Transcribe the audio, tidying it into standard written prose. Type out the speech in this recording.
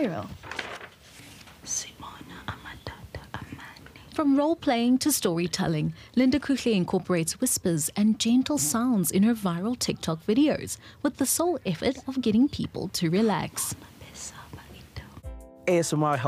viral. From role-playing to storytelling, Linda Kuhle incorporates whispers and gentle sounds in her viral TikTok videos with the sole effort of getting people to relax. ASMR